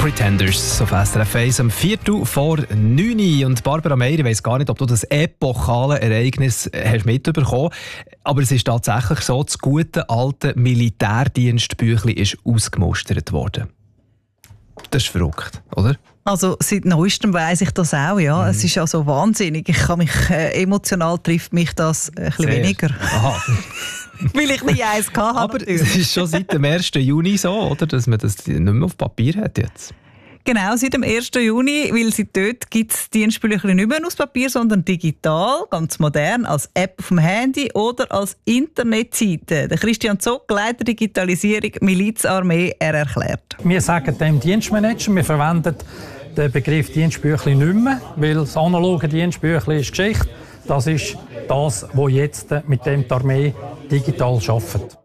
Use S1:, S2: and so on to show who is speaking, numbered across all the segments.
S1: Pretenders auf SRF 1 am 8:45. Und Barbara Meier, ich weiss gar nicht, ob du das epochale Ereignis hast mitbekommen hast, aber es ist tatsächlich so, das gute alte Militärdienstbüchlein ist ausgemustert worden. Das ist verrückt, oder?
S2: Also seit neuestem weiss ich das auch, ja. Es ist also wahnsinnig. Ich kann mich, emotional trifft mich das ein bisschen weniger. Aha. Weil ich nie eins hatte.
S1: Aber es ist schon seit dem 1. Juni so, oder? Dass man das nicht mehr auf Papier hat jetzt.
S2: Genau, seit dem 1. Juni, weil seit dort gibt es Dienstbüchlein nicht mehr aus Papier, sondern digital, ganz modern, als App auf dem Handy oder als Internetseite. Der Christian Zock, Leiter Digitalisierung Milizarmee, erklärt.
S3: Wir sagen dem Dienstmanager, wir verwenden den Begriff Dienstbüchlein nicht mehr, weil das analoge Dienstbüchlein ist Geschichte. Das ist das, was jetzt mit dem die Armee digital arbeitet.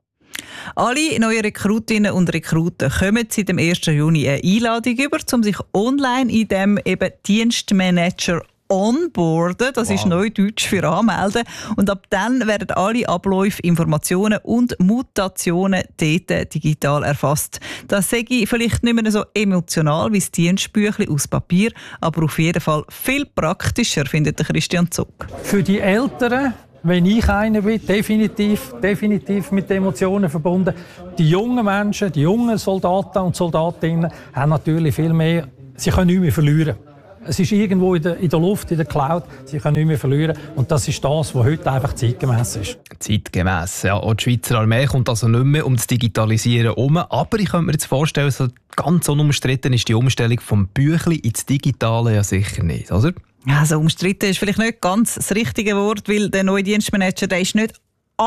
S2: Alle neuen Rekrutinnen und Rekruten kommen seit dem 1. Juni eine Einladung über, um sich online in dem eben Dienstmanager onboarden. Das ist Neudeutsch für anmelden. Und ab dann werden alle Abläufe, Informationen und Mutationen dort digital erfasst. Das sage ich vielleicht nicht mehr so emotional wie das Dienstbüchlein aus Papier, aber auf jeden Fall viel praktischer, findet der Christian Zock.
S3: Für die Älteren, wenn ich einer bin, definitiv mit Emotionen verbunden. Die jungen Menschen, die jungen Soldaten und Soldatinnen haben natürlich viel mehr, sie können nicht mehr verlieren. Es ist irgendwo in der Luft, in der Cloud, sie können nicht mehr verlieren. Und das ist das, was heute einfach zeitgemäss ist.
S1: Zeitgemäss, ja. Auch die Schweizer Armee kommt also nicht mehr um das Digitalisieren herum. Aber ich könnte mir jetzt vorstellen, so ganz unumstritten ist die Umstellung vom Büchlein ins Digitale ja sicher nicht, oder?
S2: Also umstritten ist vielleicht nicht ganz das richtige Wort, weil der neue Dienstmanager, der ist nicht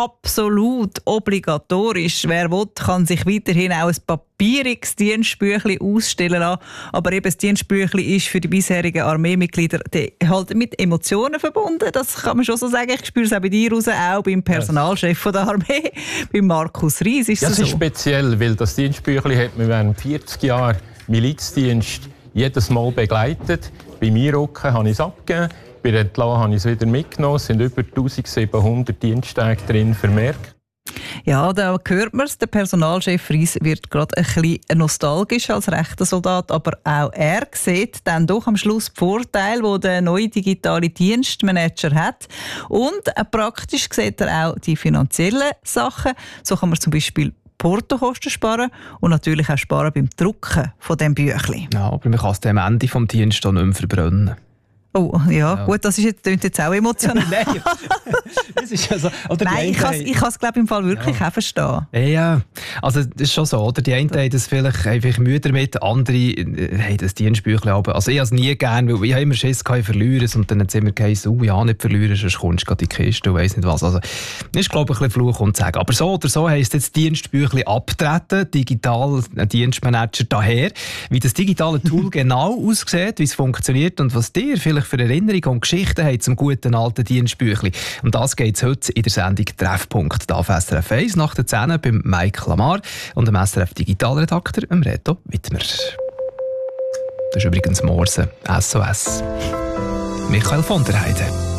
S2: absolut obligatorisch. Wer will, kann sich weiterhin auch ein papieriges Dienstbüchlein ausstellen lassen. Aber eben das Dienstbüchlein ist für die bisherigen Armeemitglieder halt mit Emotionen verbunden. Das kann man schon so sagen. Ich spüre es auch bei dir raus, auch beim Personalchef der Armee, bei Markus Ries. Ist
S4: das ist speziell, weil das Dienstbüchlein hat man während 40 Jahren Milizdienst jedes Mal begleitet. Bei Einrücken habe ich es abgegeben, bei Entlassen habe ich es wieder mitgenommen. Es sind über 1700 Diensttage drin vermerkt.
S2: Ja, da hört man es. Der Personalchef Ries wird gerade ein bisschen nostalgisch als rechter Soldat, aber auch er sieht dann doch am Schluss die Vorteile, die der neue digitale Dienstmanager hat. Und praktisch sieht er auch die finanziellen Sachen. So kann man zum Beispiel Portokosten sparen und natürlich auch sparen beim Drucken von diesem Büchlein.
S1: Ja, aber man kann es am Ende des Dienstes nicht mehr verbrennen.
S2: Oh, ja, gut, das klingt jetzt auch emotional.
S1: Nein, das ist ja so. Oder
S2: nein, ich kann es, glaube ich, im Fall wirklich auch verstehen.
S1: Ja, also das ist schon so. Oder? Die einen haben das vielleicht einfach Mühe damit, andere haben das Dienstbüchlein. Also ich habe es nie gerne, weil ich habe immer Schiss, ich verliere es. Und dann hat es immer geheißen, ja, nicht verlieren, sonst kommst du gerade in die Kiste und weiss nicht was. Also das ist, glaube ich, ein bisschen Fluch und Sagen. Aber so oder so heisst jetzt Dienstbüchlein abtreten, digital Dienstmanager daher. Wie das digitale Tool genau aussieht, wie es funktioniert und was dir vielleicht für Erinnerungen und Geschichten haben zum guten alten Dienstbüchlein. Und das geht heute in der Sendung Treffpunkt. Da auf SRF 1 nach der 10 beim Mike Lamar und dem SRF Digitalredakteur Reto Wittmer. Das ist übrigens Morse, SOS. Michael von der Heide.